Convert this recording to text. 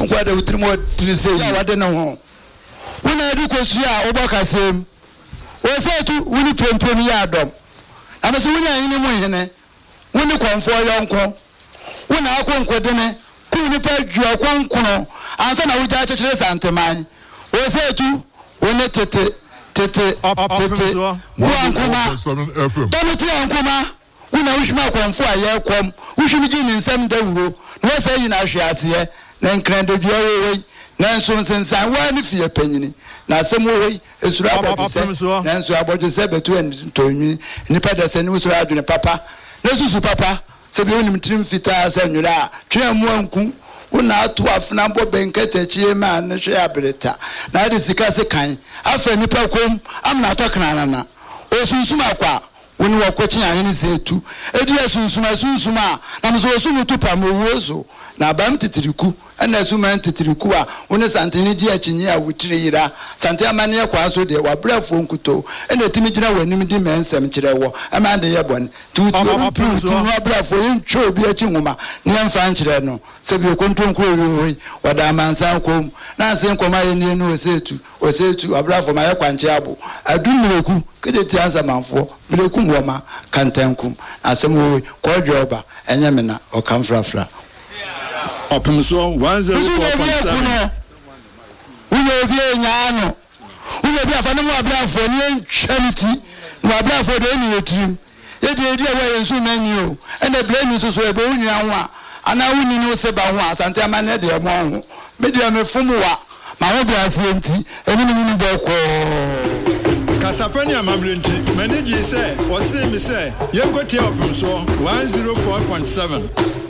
nkwa da wutiri mo trise ya wade no ho wona adu kosu a obokasem o fetu wuni pempem ya adom amaso wuni anyi mu hene wuni konfo yonko wona akonko dene ku ni pa dua konkono ansa na wuja chechire santeman o fetu woni tete wankoma dono ti wankoma wona wuhima konfo aye kom wuhimi ji ni nsem dawuro no se yi na hwe ase na nkrando duawewe na nso nsensan wa ni fie panyini na asem wo esura ababise na nso abodwe se betu ntonwi nipa da se ni usura adwene papa na susu papa se bi onim tirim fita se nwura a twa mu anku wona atu afna bo benkete chie ma na hwe abreta na ade sika se kan afa nipa kom amna atokana na osunsum akwa woni wakochi ahene zetu edu sunsuma na mzo osunu tupa mowozo na bam titiriku ana suma titiriku a woni santeni di achinyi a wutire yira sante amane yakwa so de wabrafo nkuto ena timi gina wanim di mensem kirewo ama de yebon tutu wabrafo ntwo bi achi nwoma ne mfa nkire no se bi kontonko wi wada mansan kom na sen koma ye ne no osetu wabrafo ma yakwa nche abo adumureku kede ti ansa manfo bireku nwoma kantankum asem wo kodwoba enyemena okamfrafra Opimso 104.7 Uyo bi nyaano uyo bi afane mu abrafo ni charity mu abrafo de ni yetim e de we yensu nani o ene blame so e be unwa ho a ana wuni ni se ba ho asante amane de mo ho me de me fumu wa ma ho bi asienti eni ni boko Kasapani amamrenti manage say o se mi say yenkotie Opimso 104.7